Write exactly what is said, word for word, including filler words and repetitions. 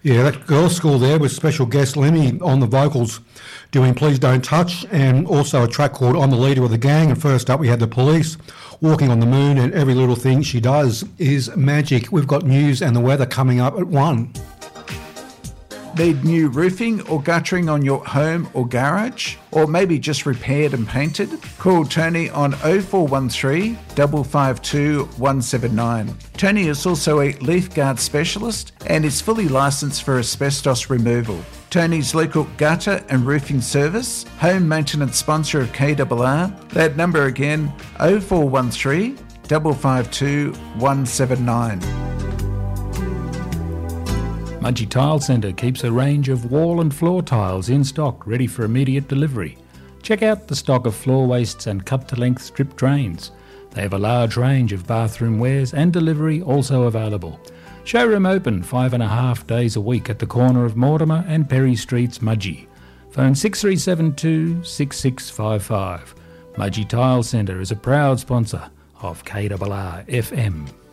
Yeah, that girls' school there with special guest Lemmy on the vocals doing Please Don't Touch, and also a track called I'm the Leader of the Gang. And first up we had The Police, Walking on the Moon, and every little thing she does is magic. We've got news and the weather coming up at one. Need new roofing or guttering on your home or garage? Or maybe just repaired and painted? Call Tony on oh four one three, five five two, one seven nine. Tony is also a leaf guard specialist and is fully licensed for asbestos removal. Tony's local gutter and roofing service, home maintenance sponsor of K R R. That number again, oh four one three, five five two, one seven nine. Mudgee Tile Centre keeps a range of wall and floor tiles in stock, ready for immediate delivery. Check out the stock of floor wastes and cut-to-length strip drains. They have a large range of bathroom wares and delivery also available. Showroom open five and a half days a week at the corner of Mortimer and Perry Streets, Mudgee. Phone six three seven two, six six five five. Mudgee Tile Centre is a proud sponsor of K R R F M.